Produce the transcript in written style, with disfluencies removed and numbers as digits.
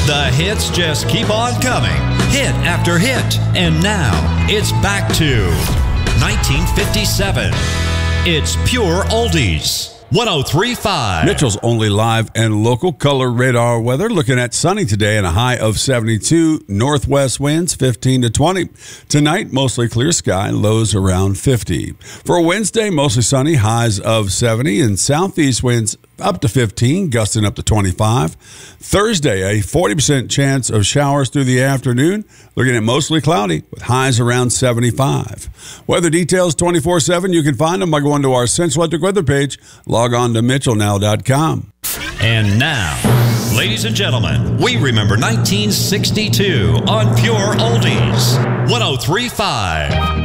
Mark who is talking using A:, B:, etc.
A: The hits just keep on coming, hit after hit. And now, it's back to 1957. It's Pure Oldies. 103.5.
B: Mitchell's only live and local color radar weather. Looking at sunny today and a high of 72. Northwest winds 15 to 20. Tonight, mostly clear sky, lows around 50. For Wednesday, mostly sunny, highs of 70. And southeast winds up to 15, gusting up to 25. Thursday, a 40% chance of showers through the afternoon. Looking at mostly cloudy with highs around 75. Weather details 24/7. You can find them by going to our Central Electric weather page. Log on to mitchellnow.com.
A: And now, ladies and gentlemen, we remember 1962 on Pure Oldies. 103.5.